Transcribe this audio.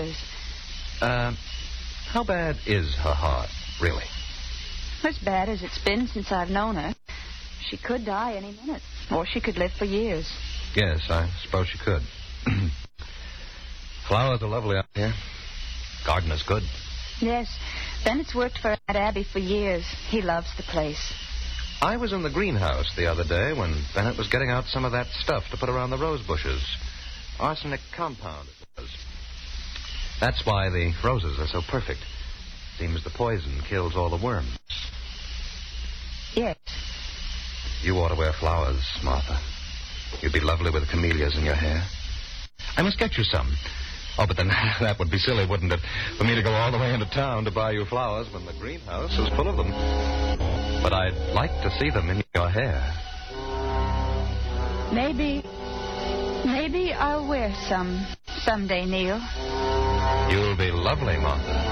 years. How bad is her heart, really? As bad as it's been since I've known her. She could die any minute, or she could live for years. Yes, I suppose she could. Flowers are lovely out here. Gardener's good. Yes, Bennett's worked for Aunt Abby for years. He loves the place. I was in the greenhouse the other day when Bennett was getting out some of that stuff to put around the rose bushes. Arsenic compound, it was. That's why the roses are so perfect. Seems the poison kills all the worms. Yes. You ought to wear flowers, Martha. You'd be lovely with camellias in your hair. I must get you some. Oh, but then that would be silly, wouldn't it, for me to go all the way into town to buy you flowers when the greenhouse is full of them. But I'd like to see them in your hair. Maybe I'll wear some someday, Neil. You'll be lovely, Martha.